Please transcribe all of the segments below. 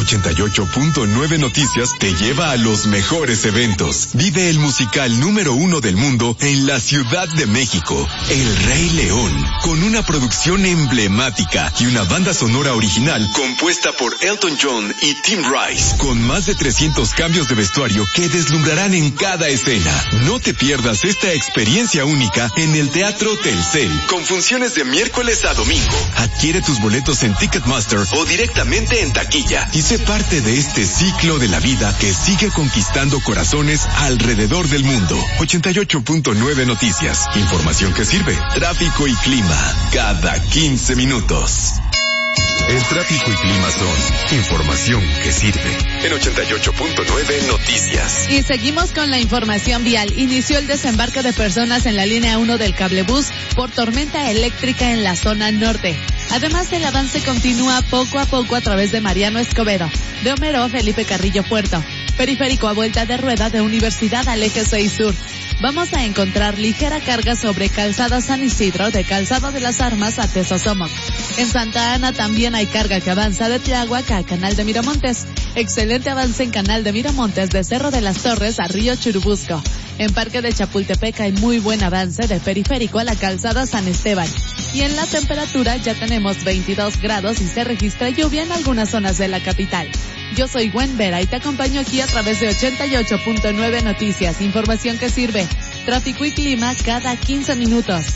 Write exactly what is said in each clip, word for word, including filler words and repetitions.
ochenta y ocho punto nueve Noticias te lleva a los mejores eventos. Vive el musical número uno del mundo en la Ciudad de México, El Rey León, con una producción emblemática y una banda sonora original compuesta por Elton John y Tim Rice, con más de trescientos cambios de vestuario que deslumbrarán en cada escena. No te pierdas esta experiencia única en el Teatro Telcel, con funciones de miércoles a domingo. Adquiere tus boletos en Ticketmaster o directamente en taquilla y sé parte de este ciclo de la vida que sigue conquistando corazones alrededor del mundo. ochenta y ocho punto nueve Noticias. Información que sirve. Tráfico y clima cada quince minutos. El tráfico y clima son información que sirve. En ochenta y ocho punto nueve Noticias. Y seguimos con la información vial. Inició el desembarque de personas en la línea uno del cablebús por tormenta eléctrica en la zona norte. Además, el avance continúa poco a poco a través de Mariano Escobedo, de Homero Felipe Carrillo Puerto, periférico a vuelta de rueda de Universidad al eje seis sur. Vamos a encontrar ligera carga sobre Calzada San Isidro, de Calzado de las Armas a Tesosomoc. En Santa Ana también hay carga que avanza de Tláhuac a Canal de Miramontes. Excelente avance en Canal de Miramontes de Cerro de las Torres a Río Churubusco. En Parque de Chapultepec hay muy buen avance de periférico a la Calzada San Esteban. Y en la temperatura ya tenemos veintidós grados y se registra lluvia en algunas zonas de la capital. Yo soy Gwen Vera y te acompaño aquí a través de ochenta y ocho punto nueve Noticias. Información que sirve. Tráfico y clima cada quince minutos.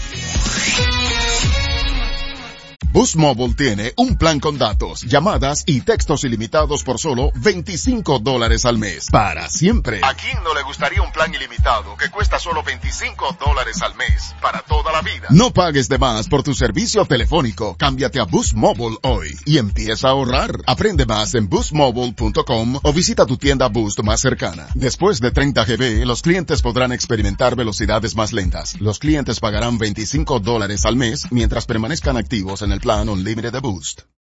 Boost Mobile tiene un plan con datos, llamadas y textos ilimitados por solo veinticinco dólares al mes. Para siempre. ¿A quién no le gustaría un plan ilimitado que cuesta solo veinticinco dólares al mes? Para toda la vida. No pagues de más por tu servicio telefónico. Cámbiate a Boost Mobile hoy y empieza a ahorrar. Aprende más en boost mobile punto com o visita tu tienda Boost más cercana. Después de treinta gigabytes, los clientes podrán experimentar velocidades más lentas. Los clientes pagarán veinticinco dólares al mes mientras permanezcan activos en el plan Unlimited de Boost.